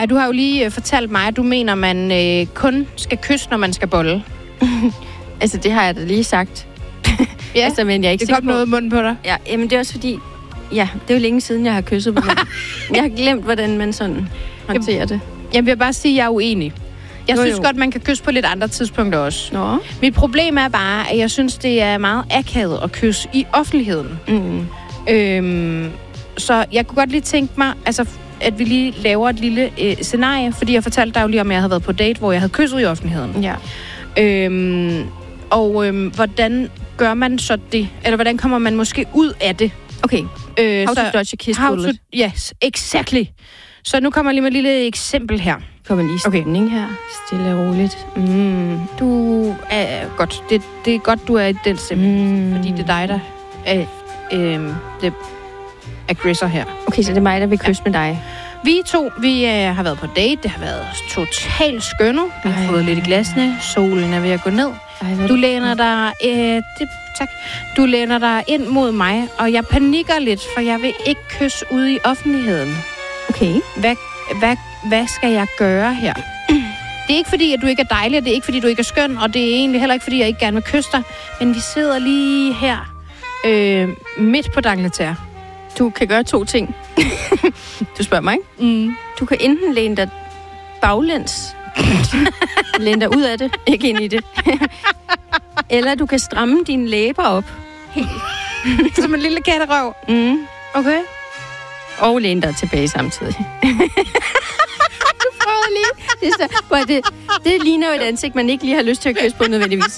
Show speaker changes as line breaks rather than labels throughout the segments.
Maja, du har jo lige fortalt mig, at du mener, man kun skal kysse, når man skal bolle.
Altså, det har jeg da lige sagt.
Ja,
altså, men jeg er ikke
det kom noget i munden på dig.
Ja, jamen det er også fordi... Ja, det er jo længe siden, jeg har kysset på mig. Jeg har glemt, hvordan man sådan håndterer det.
Jeg vil bare sige, at jeg er uenig. Jeg synes godt, man kan kysse på lidt andre tidspunkter også.
Nå.
Mit problem er bare, at jeg synes, det er meget akavet at kysse i offentligheden. Så jeg kunne godt lige tænke mig, altså, at vi lige laver et lille scenarie, fordi jeg fortalte dig jo lige om, at jeg havde været på date, hvor jeg havde kysset i offentligheden.
Ja.
Hvordan gør man så det? Eller hvordan kommer man måske ud af det?
Okay. How to dodge a kiss bullet.
Yes, exactly. Så nu kommer jeg lige med et lille eksempel her.
Kommer lige stemning her. Stille og roligt.
Du er godt. Det er godt, du er i den stemning. Fordi det er dig, der er det aggressor her.
Okay, så det er mig, der vil kysse med dig.
Vi to, vi har været på date. Det har været totalt skønne. Vi har fået lidt i glasene. Solen er ved at gå ned. Du læner dig... tak. Du læner dig ind mod mig, og jeg panikker lidt, for jeg vil ikke kysse ude i offentligheden.
Okay.
Hvad skal jeg gøre her? Det er ikke fordi, at du ikke er dejlig, og det er ikke fordi, du ikke er skøn, og det er egentlig heller ikke fordi, jeg ikke gerne vil kysse dig, men vi sidder lige her midt på D'Angleterre.
Du kan gøre 2 ting. Du spørger mig, ikke? Du kan enten læne dig baglæns, læne dig ud af det, ikke ind i det. Eller du kan stramme dine læber op.
Som en lille katterøv. Okay.
Og læne dig tilbage samtidig. Du prøver lige. Det ligner jo et ansigt, man ikke lige har lyst til at kysse på nødvendigvis.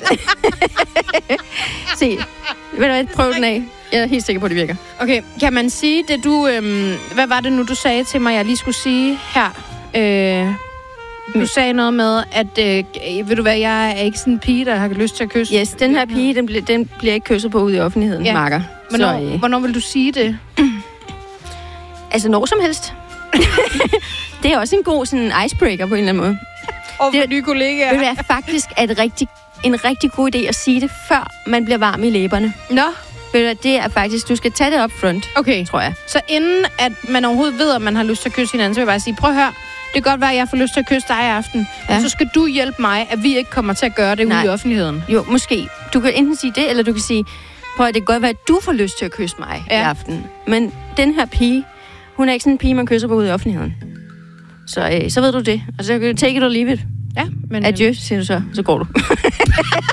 Se, ved du hvad, prøv den af. Jeg er helt sikker på, at det virker.
Okay, kan man sige det du... hvad var det nu, du sagde til mig, jeg lige skulle sige her? Du sagde noget med, at ved du hvad, jeg er ikke sådan en pige, der har lyst til at kysse.
Yes, den her pige, den bliver ikke kysset på ude i offentligheden, Marker.
Hvornår vil du sige det?
Altså, når som helst. Det er også en god sådan icebreaker på en eller anden måde.
Og for nye kollegaer.
Det er faktisk en rigtig god idé at sige det, før man bliver varm i læberne.
Nå.
Det er faktisk, du skal tage det up front, tror jeg.
Så inden at man overhovedet ved, at man har lyst til at kysse hinanden, så vil jeg bare sige, prøv at høre, det kan godt være, at jeg får lyst til at kysse dig i aften. Ja. Så skal du hjælpe mig, at vi ikke kommer til at gøre det ude i offentligheden.
Jo, måske. Du kan enten sige det, eller du kan sige, prøv at det kan godt være, at du får lyst til at kysse mig i aften. Men den her pige, hun er ikke sådan en pige, man kysser på ude i offentligheden. Så ved du det. Og så kan du take it or leave it.
Ja, men...
Adieu, siger du så. Så går du.